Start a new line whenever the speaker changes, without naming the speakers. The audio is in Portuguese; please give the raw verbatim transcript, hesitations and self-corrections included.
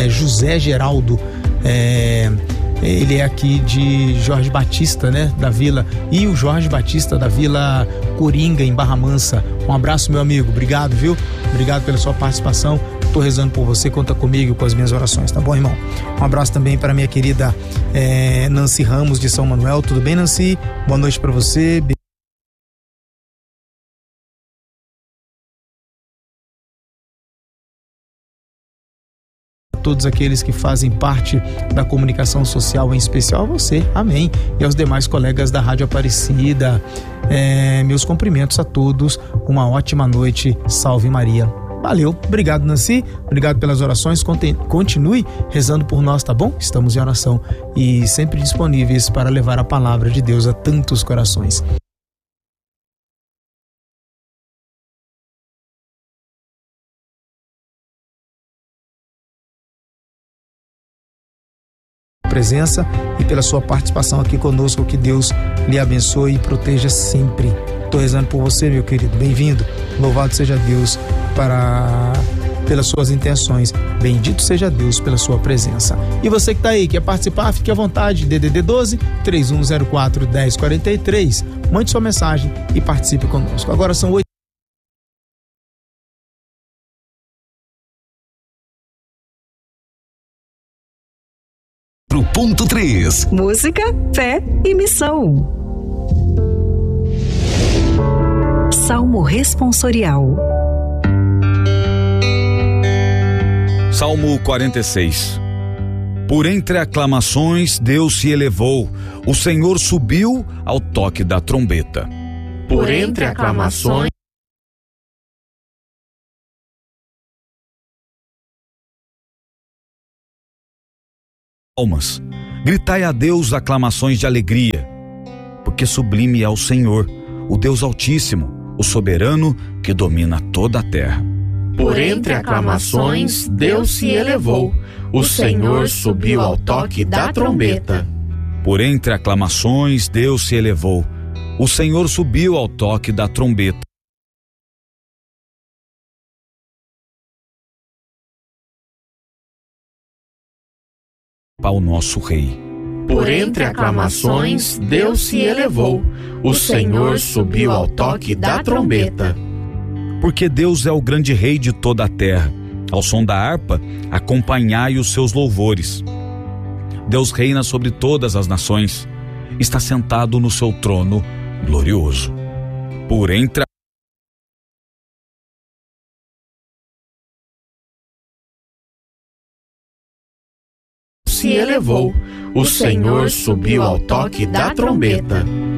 é, José Geraldo, é, ele é aqui de Jorge Batista, né, da Vila, e o Jorge Batista da Vila Coringa, em Barra Mansa. Um abraço, meu amigo, obrigado, viu? Obrigado pela sua participação. Tô rezando por você, conta comigo com as minhas orações, tá bom, irmão? Um abraço também para minha querida é, Nancy Ramos de São Manuel. Tudo bem, Nancy? Boa noite para você. Todos aqueles que fazem parte da comunicação social, em especial a você, amém, e aos demais colegas da Rádio Aparecida, é, meus cumprimentos a todos, uma ótima noite, salve Maria. Valeu, obrigado, Nancy, obrigado pelas orações, continue rezando por nós, tá bom? Estamos em oração e sempre disponíveis para levar a palavra de Deus a tantos corações. Presença e pela sua participação aqui conosco, que Deus lhe abençoe e proteja sempre. Estou rezando por você, meu querido, bem-vindo, louvado seja Deus para, pelas suas intenções, bendito seja Deus pela sua presença. E você que está aí, quer participar, fique à vontade, D D D doze, três um zero quatro, um zero quatro três, mande sua mensagem e participe conosco. Agora são oito.
Pro ponto três.
Música, fé e missão. Salmo responsorial.
Salmo quarenta e seis. Por entre aclamações Deus se elevou, o Senhor subiu ao toque da trombeta.
Por entre aclamações
Almas, gritai a Deus aclamações de alegria, porque sublime é o Senhor, o Deus Altíssimo, o soberano que domina toda a terra.
Por entre aclamações Deus se elevou, o Senhor subiu ao toque da trombeta.
Por entre aclamações Deus se elevou, o Senhor subiu ao toque da trombeta. Ao nosso Rei.
Por entre aclamações Deus se elevou, o Senhor subiu ao toque da trombeta.
Porque Deus é o grande Rei de toda a terra, ao som da harpa acompanhai os seus louvores. Deus reina sobre todas as nações, está sentado no seu trono glorioso. Por entre
se elevou, o Senhor subiu ao toque da trombeta.